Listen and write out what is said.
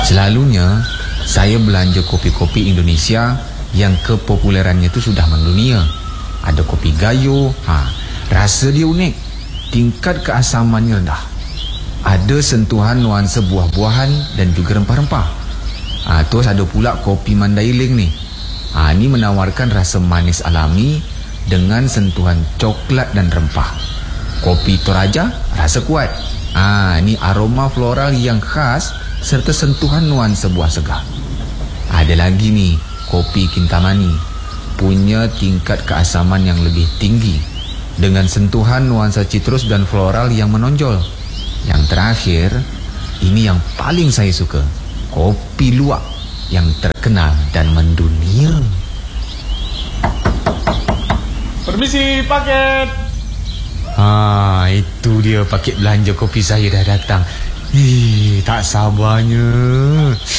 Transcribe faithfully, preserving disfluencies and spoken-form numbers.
Selalunya saya belanja kopi-kopi Indonesia yang kepopulerannya itu sudah mendunia. Ada kopi Gayo, ha, rasa dia unik, tingkat keasamannya rendah. Ada sentuhan nuansa buah-buahan dan juga rempah-rempah. Ha, terus ada pula kopi Mandailing ni. Ha, ni menawarkan rasa manis alami dengan sentuhan coklat dan rempah. Kopi Toraja rasa kuat. Ah, ni aroma floral yang khas serta sentuhan nuansa buah segar. Ada lagi ni kopi Kintamani, punya tingkat keasaman yang lebih tinggi dengan sentuhan nuansa citrus dan floral yang menonjol. Yang terakhir, ini yang paling saya suka, kopi luwak yang terkenal dan mendunia. Permisi, paket. Ah, itu dia paket belanja kopi saya dah datang. Ih, tak sabarnya.